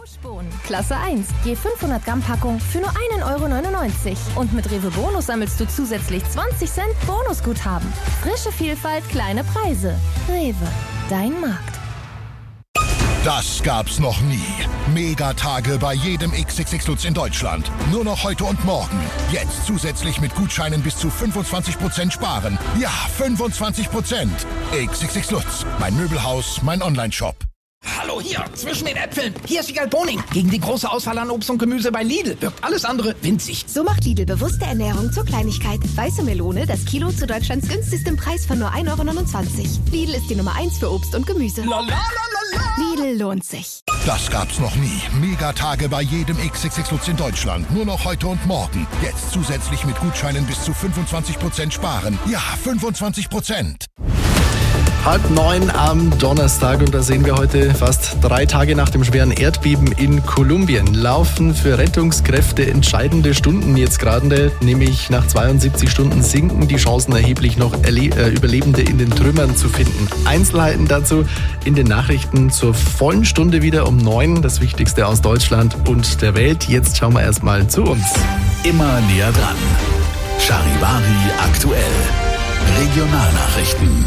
Buschbohnen, Klasse 1, je 500 Gramm Packung für nur 1,99 € Und mit Rewe Bonus sammelst du zusätzlich 20 Cent Bonusguthaben. Frische Vielfalt, kleine Preise. Rewe, dein Markt. Das gab's noch nie. Megatage bei jedem XXX Lutz in Deutschland. Nur noch heute und morgen. Jetzt zusätzlich mit Gutscheinen bis zu 25% sparen. Ja, 25%. XXX Lutz. Mein Möbelhaus, mein Onlineshop. Hallo hier, zwischen den Äpfeln. Hier ist Wiegald Boning. Gegen die große Auswahl an Obst und Gemüse bei Lidl wirkt alles andere winzig. So macht Lidl bewusste Ernährung zur Kleinigkeit. Weiße Melone, das Kilo zu Deutschlands günstigstem Preis von nur 1,29 €. Lidl ist die Nummer 1 für Obst und Gemüse. Lidl lohnt sich. Das gab's noch nie. Megatage bei jedem XXX Lutz in Deutschland. Nur noch heute und morgen. Jetzt zusätzlich mit Gutscheinen bis zu 25% sparen. Ja, 25%. 8:30 am Donnerstag, und da sehen wir heute fast 3 Tage nach dem schweren Erdbeben in Kolumbien. Laufen für Rettungskräfte entscheidende Stunden jetzt gerade, nämlich nach 72 Stunden sinken die Chancen erheblich, noch Überlebende in den Trümmern zu finden. Einzelheiten dazu in den Nachrichten zur vollen Stunde wieder um 9, das Wichtigste aus Deutschland und der Welt. Jetzt schauen wir erstmal zu uns. Immer näher dran. Charivari aktuell. Regionalnachrichten.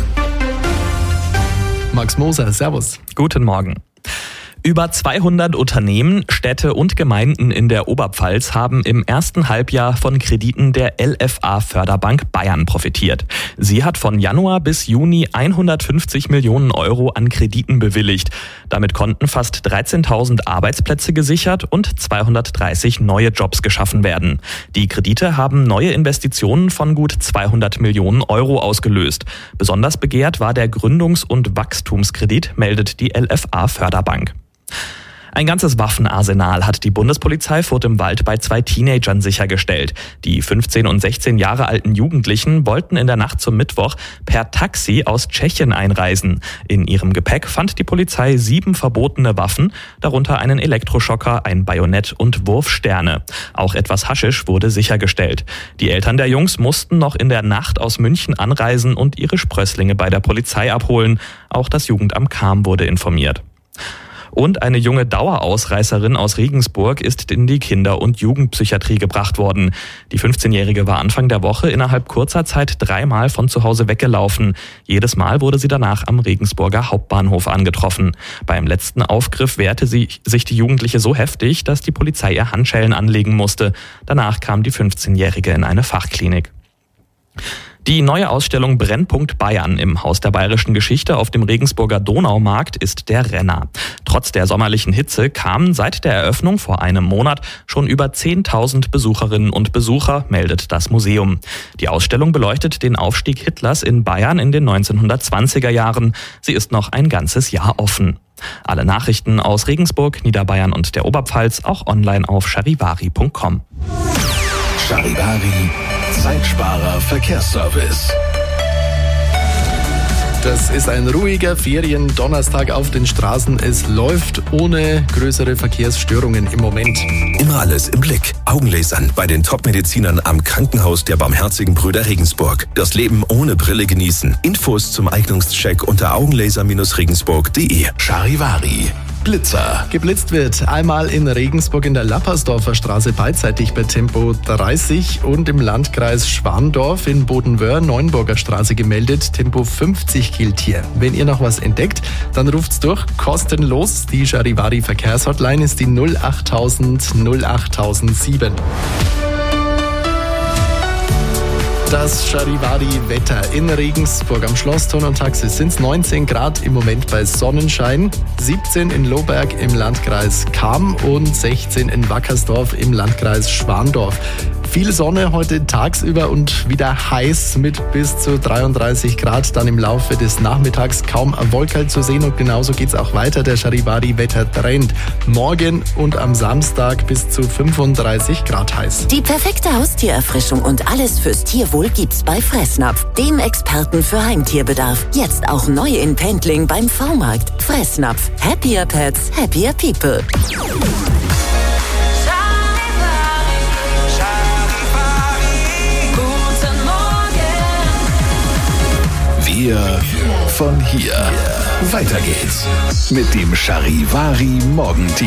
Max Moser, servus. Guten Morgen. Über 200 Unternehmen, Städte und Gemeinden in der Oberpfalz haben im ersten Halbjahr von Krediten der LFA Förderbank Bayern profitiert. Sie hat von Januar bis Juni 150 Millionen € an Krediten bewilligt. Damit konnten fast 13.000 Arbeitsplätze gesichert und 230 neue Jobs geschaffen werden. Die Kredite haben neue Investitionen von gut 200 Millionen € ausgelöst. Besonders begehrt war der Gründungs- und Wachstumskredit, meldet die LFA Förderbank. Ein ganzes Waffenarsenal hat die Bundespolizei Furt im Wald bei 2 Teenagern sichergestellt. Die 15 und 16 Jahre alten Jugendlichen wollten in der Nacht zum Mittwoch per Taxi aus Tschechien einreisen. In ihrem Gepäck fand die Polizei 7 verbotene Waffen, darunter einen Elektroschocker, ein Bajonett und Wurfsterne. Auch etwas Haschisch wurde sichergestellt. Die Eltern der Jungs mussten noch in der Nacht aus München anreisen und ihre Sprösslinge bei der Polizei abholen. Auch das Jugendamt Cham wurde informiert. Und eine junge Dauerausreißerin aus Regensburg ist in die Kinder- und Jugendpsychiatrie gebracht worden. Die 15-Jährige war Anfang der Woche innerhalb kurzer Zeit 3-mal von zu Hause weggelaufen. Jedes Mal wurde sie danach am Regensburger Hauptbahnhof angetroffen. Beim letzten Aufgriff wehrte sich die Jugendliche so heftig, dass die Polizei ihr Handschellen anlegen musste. Danach kam die 15-Jährige in eine Fachklinik. Die neue Ausstellung Brennpunkt Bayern im Haus der Bayerischen Geschichte auf dem Regensburger Donaumarkt ist der Renner. Trotz der sommerlichen Hitze kamen seit der Eröffnung vor einem Monat schon über 10.000 Besucherinnen und Besucher, meldet das Museum. Die Ausstellung beleuchtet den Aufstieg Hitlers in Bayern in den 1920er Jahren. Sie ist noch ein ganzes Jahr offen. Alle Nachrichten aus Regensburg, Niederbayern und der Oberpfalz auch online auf charivari.com. Charivari, Zeitsparer Verkehrsservice. Das ist ein ruhiger Ferien-Donnerstag auf den Straßen. Es läuft ohne größere Verkehrsstörungen im Moment. Immer alles im Blick. Augenlasern bei den Top-Medizinern am Krankenhaus der Barmherzigen Brüder Regensburg. Das Leben ohne Brille genießen. Infos zum Eignungscheck unter augenlaser-regensburg.de. Charivari. Blitzer. Geblitzt wird einmal in Regensburg in der Lappersdorfer Straße beidseitig bei Tempo 30 und im Landkreis Schwandorf in Bodenwöhr Neuenburger Straße gemeldet. Tempo 50 gilt hier. Wenn ihr noch was entdeckt, dann ruft's durch, kostenlos. Die Charivari Verkehrshotline ist die 08000 08007. Das Charivari-Wetter in Regensburg am Schlossturm und Taxis sind es 19 Grad im Moment bei Sonnenschein, 17 in Lohberg im Landkreis Cham und 16 in Wackersdorf im Landkreis Schwandorf. Viel Sonne heute tagsüber und wieder heiß mit bis zu 33 Grad. Dann im Laufe des Nachmittags kaum Wolken zu sehen und genauso geht's auch weiter. Der Charivari-Wetter-Trend. Morgen und am Samstag bis zu 35 Grad heiß. Die perfekte Haustiererfrischung und alles fürs Tierwohl gibt's bei Fressnapf, dem Experten für Heimtierbedarf. Jetzt auch neu in Pendling beim V-Markt. Fressnapf. Happier Pets, happier People. Wir von hier. Weiter geht's mit dem Charivari Morgenteam.